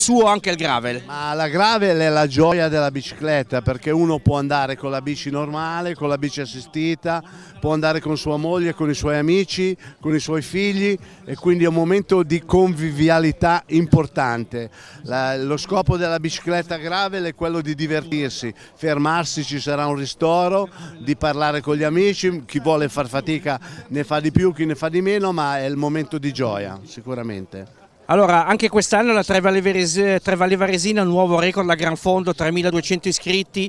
suo anche il gravel. Ma la gravel è la gioia della bicicletta, perché uno può andare con la bici normale, con la bici assistita, può andare con sua moglie, con i suoi amici, con i suoi figli, e quindi è un momento di convivialità importante. Lo scopo della bicicletta gravel è quello di divertirsi, fermarsi, ci sarà un ristoro, di parlare con gli amici, chi vuole far fatica ne fa di più, chi ne fa di meno, ma è il momento di gioia sicuramente. Allora, anche quest'anno la Tre Valli Varesina, nuovo record da Gran Fondo, 3200 iscritti,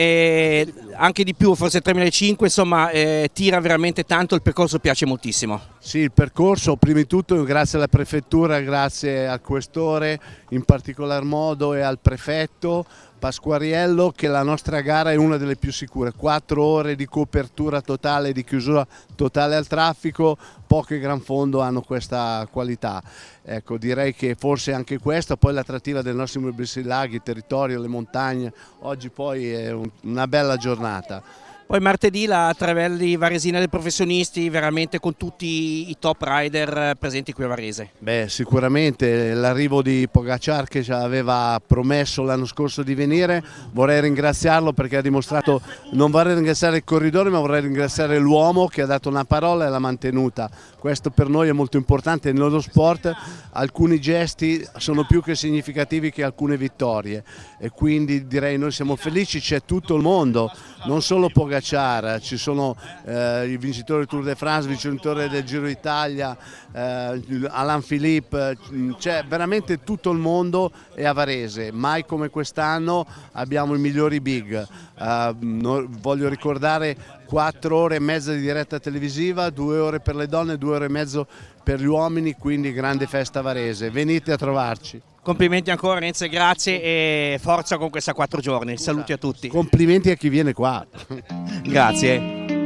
e anche di più, forse 3500, insomma tira veramente tanto, il percorso piace moltissimo. Sì, il percorso, prima di tutto grazie alla prefettura, grazie al questore in particolar modo e al prefetto Pasquariello, che la nostra gara è una delle più sicure, 4 ore di copertura totale, di chiusura totale al traffico, poche Gran Fondo hanno questa qualità. Ecco, direi che forse anche questa, poi l'attrattiva dei nostri bellissimi laghi, il territorio, le montagne, oggi poi è una bella giornata. Poi martedì la Tre Valli Varesina dei professionisti, veramente con tutti i top rider presenti qui a Varese. Beh, sicuramente l'arrivo di Pogacar, che ci aveva promesso l'anno scorso di venire, vorrei ringraziarlo perché ha dimostrato, non vorrei ringraziare il corridore ma vorrei ringraziare l'uomo che ha dato una parola e l'ha mantenuta. Questo per noi è molto importante. Nello sport alcuni gesti sono più che significativi che alcune vittorie, e quindi direi noi siamo felici, c'è tutto il mondo, non solo Pogacar, ci sono i vincitori del Tour de France, vincitore del Giro d'Italia, Alain Philippe, c'è veramente tutto il mondo è a Varese. Mai come quest'anno abbiamo i migliori big. Voglio ricordare 4 ore e mezza di diretta televisiva, 2 ore per le donne, 2 ore e mezzo per gli uomini, quindi grande festa Varese, venite a trovarci. Complimenti ancora Renzo, grazie e forza con questa 4 giorni, saluti a tutti. Complimenti a chi viene qua. Grazie.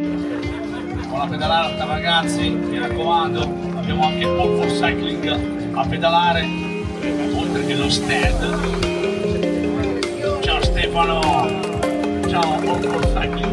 Buona pedalata ragazzi, mi raccomando, abbiamo anche All for Cycling a pedalare, oltre che lo stand. Ciao Stefano, ciao All for Cycling.